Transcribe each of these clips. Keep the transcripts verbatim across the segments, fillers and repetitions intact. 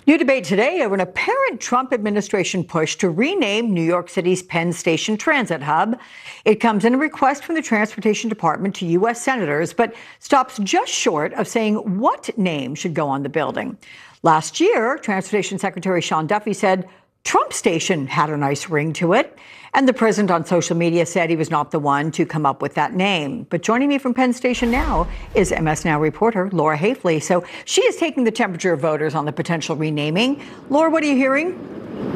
New debate today over an apparent Trump administration push to rename New York City's Penn Station Transit Hub. It comes in a request from the Transportation Department to U S senators, but stops just short of saying what name should go on the building. Last year, Transportation Secretary Sean Duffy said Trump Station had a nice ring to it. And the president on social media said he was not the one to come up with that name. But joining me from Penn Station now is M S Now reporter Laura Hafley. So she is taking the temperature of voters on the potential renaming. Laura, what are you hearing?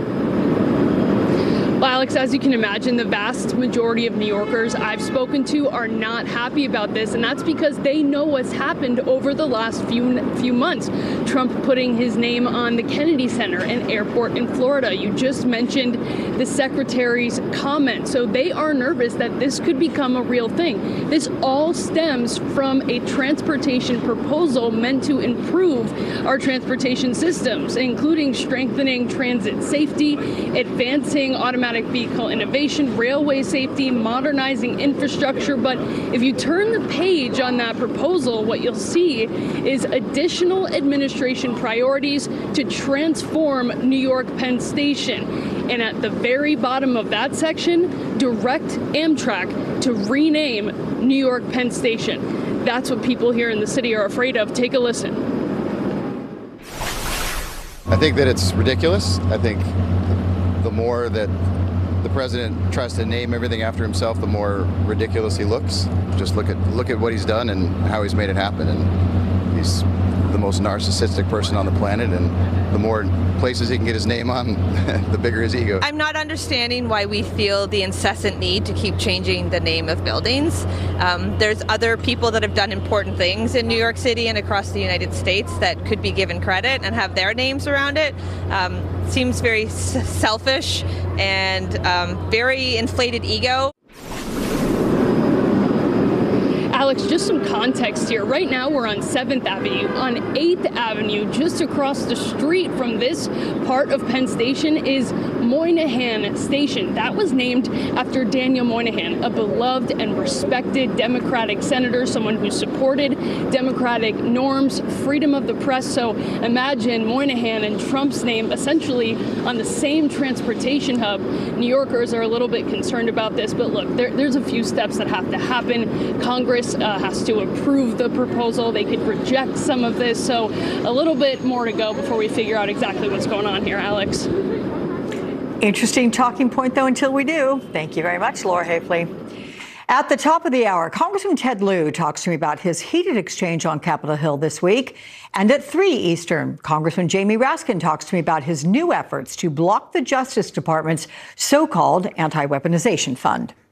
Well, Alex, as you can imagine, the vast majority of New Yorkers I've spoken to are not happy about this, and that's because they know what's happened over the last few few months. Trump putting his name on the Kennedy Center, an airport in Florida. You just mentioned the secretary's comment, so they are nervous that this could become a real thing. This all stems from a transportation proposal meant to improve our transportation systems, including strengthening transit safety, advancing automatic vehicle innovation, railway safety, modernizing infrastructure. But if you turn the page on that proposal, what you'll see is additional administration priorities to transform New York Penn Station. And at the very bottom of that section, direct Amtrak to rename New York Penn Station. That's what people here in the city are afraid of. Take a listen. I think that it's ridiculous. I think the more that the president tries to name everything after himself, the more ridiculous he looks. Just look at look at what he's done and how he's made it happen. And he's the most narcissistic person on the planet, and the more places he can get his name on, the bigger his ego. I'm not understanding why we feel the incessant need to keep changing the name of buildings. Um, there's other people that have done important things in New York City and across the United States that could be given credit and have their names around it. Um, seems very s- selfish and um, very inflated ego. Alex, just some context here. Right now, we're on seventh Avenue. On eighth Avenue, just across the street from this part of Penn Station, is Moynihan Station. That was named after Daniel Moynihan, a beloved and respected Democratic senator, someone who supported democratic norms, freedom of the press. So imagine Moynihan and Trump's name essentially on the same transportation hub. New Yorkers are a little bit concerned about this, but look, there, there's a few steps that have to happen. Congress Uh, has to approve the proposal. They could reject some of this. So a little bit more to go before we figure out exactly what's going on here, Alex. Interesting talking point, though, until we do. Thank you very much, Laura Hafley. At the top of the hour, Congressman Ted Lieu talks to me about his heated exchange on Capitol Hill this week. And at three Eastern, Congressman Jamie Raskin talks to me about his new efforts to block the Justice Department's so-called anti-weaponization fund.